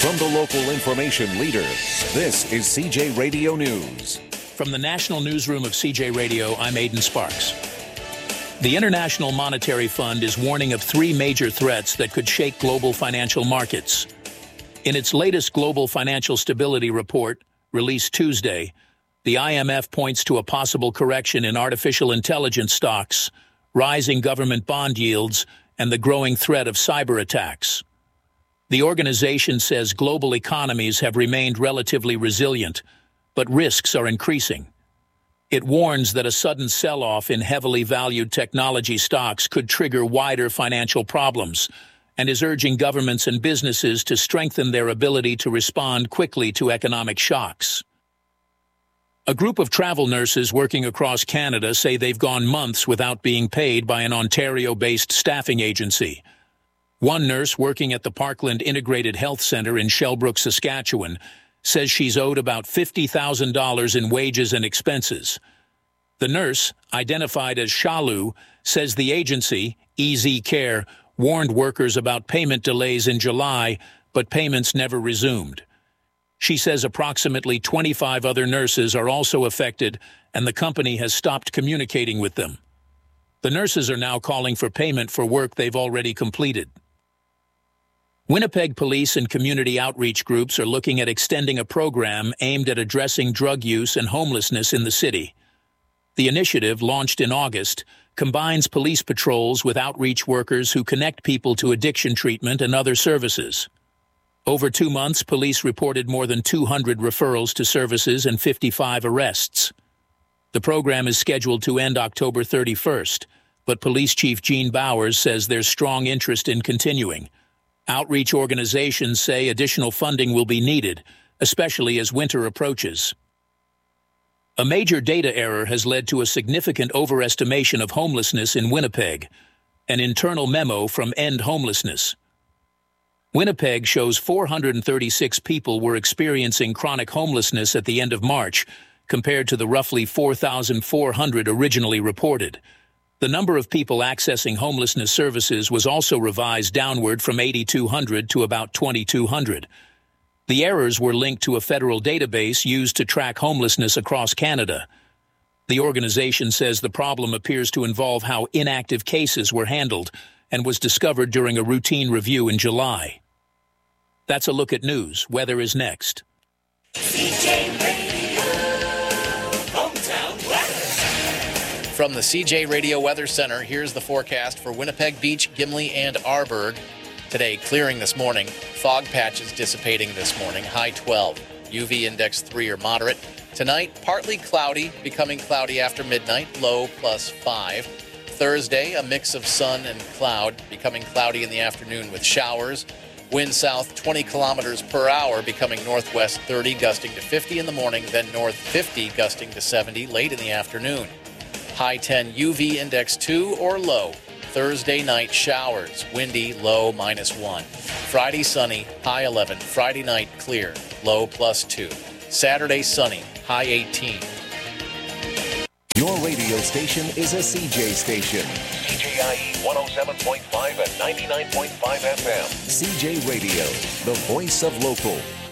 From the local information leader, this is CJ Radio News. From the National Newsroom of CJ Radio, I'm Aidan Sparks. The International Monetary Fund is warning of three major threats that could shake global financial markets. In its latest Global Financial Stability Report, released Tuesday, the IMF points to a possible correction in artificial intelligence stocks, rising government bond yields, and the growing threat of cyber attacks. The organization says global economies have remained relatively resilient, but risks are increasing. It warns that a sudden sell-off in heavily valued technology stocks could trigger wider financial problems, and is urging governments and businesses to strengthen their ability to respond quickly to economic shocks. A group of travel nurses working across Canada say they've gone months without being paid by an Ontario-based staffing agency. One nurse working at the Parkland Integrated Health Centre in Shelbrooke, Saskatchewan, says she's owed about $50,000 in wages and expenses. The nurse, identified as Shalu, says the agency, EZ Care, warned workers about payment delays in July, but payments never resumed. She says approximately 25 other nurses are also affected, and the company has stopped communicating with them. The nurses are now calling for payment for work they've already completed. Winnipeg police and community outreach groups are looking at extending a program aimed at addressing drug use and homelessness in the city. The initiative, launched in August, combines police patrols with outreach workers who connect people to addiction treatment and other services. Over 2 months, police reported more than 200 referrals to services and 55 arrests. The program is scheduled to end October 31st, but Police Chief Gene Bowers says there's strong interest in continuing. Outreach organizations say additional funding will be needed, especially as winter approaches. A major data error has led to a significant overestimation of homelessness in Winnipeg. An internal memo from End Homelessness. Winnipeg shows 436 people were experiencing chronic homelessness at the end of March, compared to the roughly 4,400 originally reported. The number of people accessing homelessness services was also revised downward from 8,200 to about 2,200. The errors were linked to a federal database used to track homelessness across Canada. The organization says the problem appears to involve how inactive cases were handled and was discovered during a routine review in July. That's a look at news. Weather is next. CJ Radio, hometown weather. From the CJ Radio Weather Center, here's the forecast for Winnipeg Beach, Gimli, and Arborg. Today, clearing this morning. Fog patches dissipating this morning. High 12. UV index 3 or moderate. Tonight, partly cloudy, becoming cloudy after midnight. Low +5. Thursday, a mix of sun and cloud, becoming cloudy in the afternoon with showers. Wind south 20 kilometers per hour, becoming northwest 30, gusting to 50 in the morning, then north 50, gusting to 70 late in the afternoon. High 10 UV index 2 or low. Thursday night showers, windy, low -1. Friday sunny, high 11. Friday night clear, low +2. Saturday sunny, high 18. Your radio station is a CJ station. CJIE 107.5 and 99.5 FM. CJ Radio, the voice of local.